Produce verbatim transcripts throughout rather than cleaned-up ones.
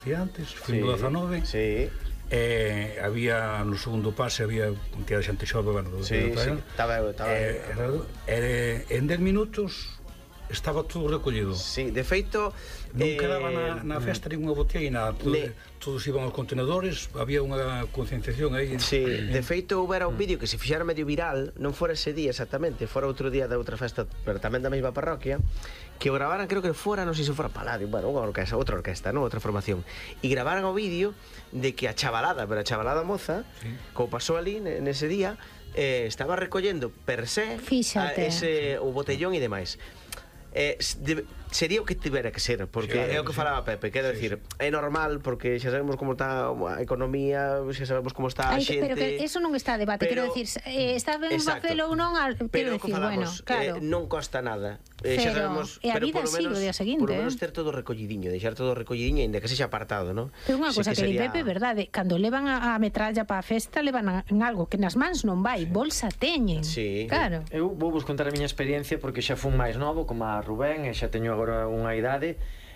antes, foi no dezanove. Sí. Eh, había no segundo pase había que era xente xove, bueno, sí, sí, estaba eu, estaba eh, eu. Eh, en dez minutos estaba todo recollido. Sí, de feito non eh, quedaba na, na festa ninguna botella e nada, todo, ne... todos iban aos contenedores, había unha concienciación aí. Sí, de feito houbera un vídeo que se fixera medio viral, non fora ese día exactamente, fora outro día da outra festa, pero tamén da mesma parroquia, que o gravaran, creo que fora, non sei se fora Paladio, bueno, unha orquesta, outra orquesta, non, outra formación, e gravaran o vídeo de que a chavalada, pero a chavalada moza, sí, como pasou ali nese día, eh, estaba recollendo per se a, ese, o botellón e demais. Eh, de, sería o que tivera que ser, porque sí, é o que falaba Pepe, quero sí, decir, sí, é normal porque xa sabemos como está a economía, xa sabemos como está a Ay, xente. Pero que eso non está a debate, quero decir, eh, está ben facelo ou non, quero decir, bueno, claro, eh, non costa nada. Eh, xa sabemos, e a pero vida por lo menos, sí, o día seguinte, por lo menos eh? ter todo recollidinho, deixar todo recollidinho, ainda que sexa apartado, non? Pero unha cosa que, que sería... Pepe, verdade, cando levan a, a metralla para a festa, levan a, en algo que nas mans non vai, sí, bolsa teñen. Sí. Claro. Eu vou vos contar a miña experiencia porque xa fun máis novo, como a Rubén, e xa teño agora unha idade.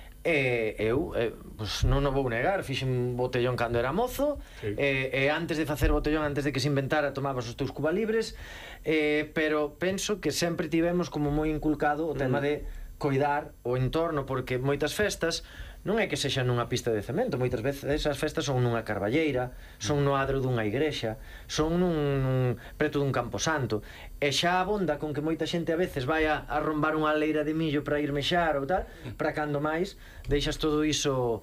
E eu, eh, pues, non o vou negar, fixen botellón cando era mozo, sí, e, e antes de facer botellón, antes de que se inventara, tomabas os teus cubalibres, eh, pero penso que sempre tivemos como moi inculcado o tema mm. de coidar o entorno, porque moitas festas non é que sexa nunha pista de cemento, moitas veces as festas son nunha carballeira, son no adro dunha igrexa, son nun, nun preto dun camposanto, e xa abonda con que moita xente a veces vai a, a rombar unha leira de millo para ir mexar ou tal, para cando máis deixas todo iso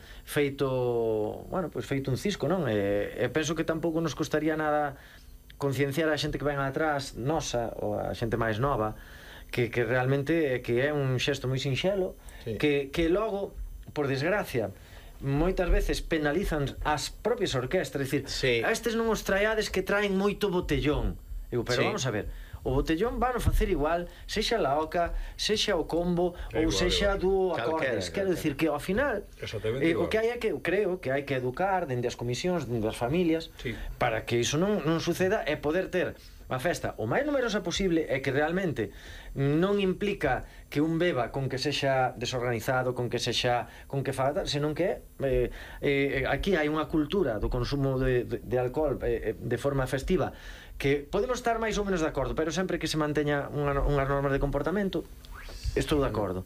feito, bueno, pois feito un cisco, non? E, e penso que tampouco nos costaría nada concienciar a xente que ven atrás, nosa, ou a xente máis nova, que, que realmente que é un xesto moi sinxelo, sí, que, que logo, por desgracia, moitas veces penalizan as propias orquestras, dicir, sí, a estes non os traíades que traen moito botellón. Digo, pero sí, vamos a ver, o botellón van a facer igual, sexa la oca, sexa o combo, é ou igual, sexa do acordes, quero dicir que ao final eh, o que hai é que, creo que hai que educar dende as comisións, dende as familias, sí, para que iso non, non suceda e poder ter a festa o máis numerosa posible, e que realmente non implica que un beba con que sexa desorganizado, con que sexa con que faga, senón que eh, eh, aquí hai unha cultura do consumo de, de, de alcohol eh, de forma festiva que podemos estar máis ou menos de acordo, pero sempre que se manteña unha, unhas normas de comportamento, estou de acordo.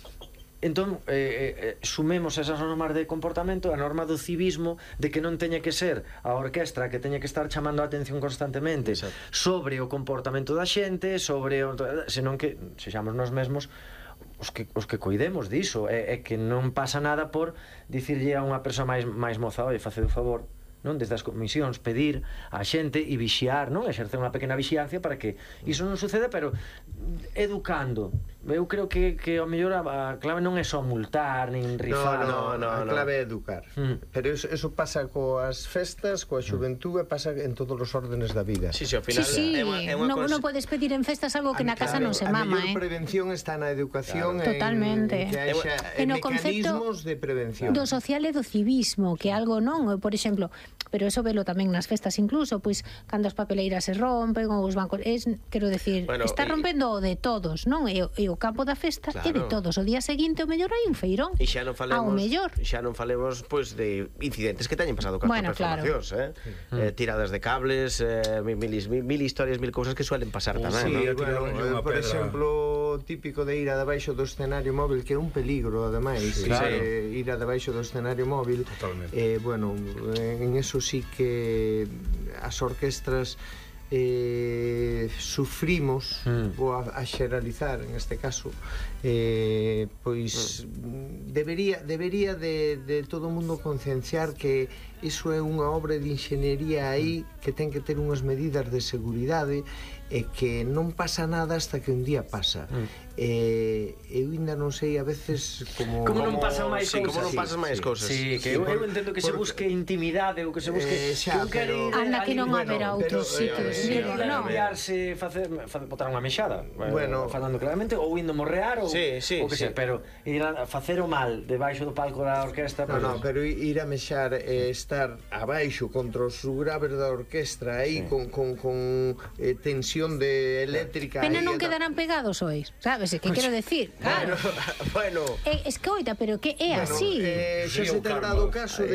Entón, eh, eh, sumemos esas normas de comportamento, a norma do civismo, de que non teña que ser a orquestra que teña que estar chamando a atención constantemente, exacto, sobre o comportamento da xente, sobre o, senón que sexamos nós mesmos os que, os que coidemos diso, e, e que non pasa nada por dicirlle a unha persoa máis, máis moza, oi, facede o favor, non, desde as comisións pedir a xente e vixiar, non, exercer unha pequena vixiancia para que iso non suceda, pero educando. Eu creo que, que ao mellor a, a clave non é só multar nin rifar. No, no, no, a clave é educar. Mm. Pero eso, eso pasa coas festas, coa xuventude, pasa en todos os órdenes da vida. Sí, sí, ao final sí, sí. é unha, é unha non, cons... non podes pedir en festas algo que na casa claro, non se mama, eh. A mellor prevención está na educación, claro, totalmente. En que haxa en mecanismos de prevención. Do social e do civismo, que algo non, por exemplo, pero eso velo tamén nas festas incluso, pois cando as papeleiras se rompen ou os bancos, es, quero decir, bueno, está rompendo o de todos, non? E, e o campo da festa, claro, é de todos. O día seguinte o mellor hai un feirón. E xa non falemos, ao mellor. Xa non falemos pois de incidentes que teñen pasado con bueno, as performacións, claro, eh? Mm. eh tiradas de cables, eh, mil, mil, mil historias, mil cousas que suelen pasar tamén, sí, ¿no? Bueno, eh, por exemplo, típico de ir a debaixo do escenario móvil, que é un peligro ademais, sí, claro, eh, ir a debaixo do escenario móvil. Eh, bueno, en eso sí que as orquestras eh, sufrimos, mm. vou a, a xeralizar en este caso, eh, pois mm. debería, debería de, de todo o mundo concienciar que iso é unha obra de inxeniería aí que ten que ter unhas medidas de seguridade e que non pasa nada hasta que un día pasa. Mm. Eh, eu ainda non sei a veces como como non pasan máis sí, cousas. Como non pasan máis cousas. Sí, que sí, eu, eu entendo que por, se busque intimidade ou que se busque eh, xa, que pero, anda que non haberá bueno, outros sitios, eh, digo, eh, non. Enviarse, facer, facer botar unha mexada, bueno, falando claramente, ou indo morrear ou sí, sí, o que sí. sea, pero ir a facer o mal debaixo do palco da orquestra, no, pues, no, pero ir a mexar e eh, estar abaixo contra os graves da orquestra aí sí, con, con, con eh, tensión de eléctrica. Pena non quedarán pegados hoy, sabes? sabes, que quero decir, claro. Bueno, Eh, escoita, pero que é así. Xa se ten dado o caso de